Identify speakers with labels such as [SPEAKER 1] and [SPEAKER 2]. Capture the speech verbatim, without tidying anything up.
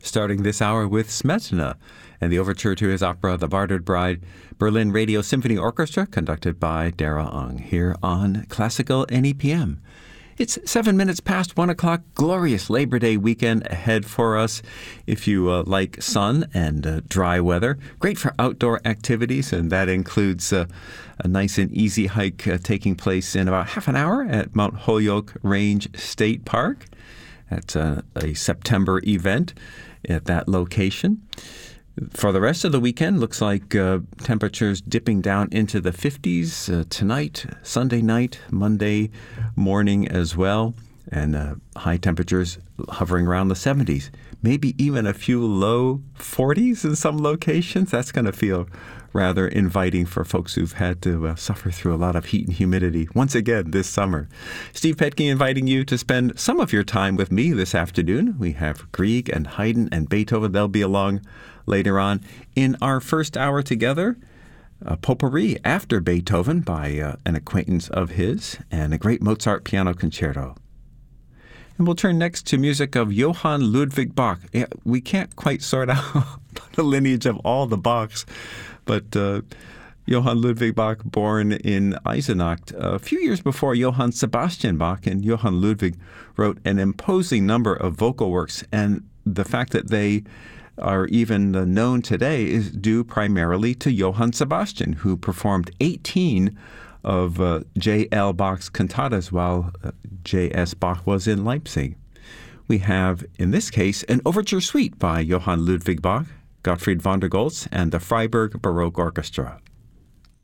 [SPEAKER 1] starting this hour with Smetana and the overture to his opera, The Bartered Bride, Berlin Radio Symphony Orchestra, conducted by Dara Ung, here on Classical N E P M. It's seven minutes past one o'clock. Glorious Labor Day weekend ahead for us. If you uh, like sun and uh, dry weather, great for outdoor activities, and that includes uh, a nice and easy hike uh, taking place in about half an hour at Mount Holyoke Range State Park. That's uh, a September event at that location. For the rest of the weekend, looks like uh, temperatures dipping down into the fifties uh, tonight, Sunday night, Monday morning as well, and uh, high temperatures hovering around the seventies. Maybe even a few low forties in some locations. That's going to feel rather inviting for folks who've had to uh, suffer through a lot of heat and humidity once again this summer. Steve Petke inviting you to spend some of your time with me this afternoon. We have Grieg and Haydn and Beethoven. They'll be along later on. In our first hour together, a potpourri after Beethoven by uh, an acquaintance of his, and a great Mozart piano concerto. And we'll turn next to music of Johann Ludwig Bach. Yeah, we can't quite sort out the lineage of all the Bachs, but uh, Johann Ludwig Bach, born in Eisenach a few years before Johann Sebastian Bach, and Johann Ludwig wrote an imposing number of vocal works, and the fact that they are even uh, known today is due primarily to Johann Sebastian, who performed eighteen of uh, J L Bach's cantatas while uh, J S Bach was in Leipzig. We have, in this case, an overture suite by Johann Ludwig Bach, Gottfried von der Goltz, and the Freiburg Baroque Orchestra.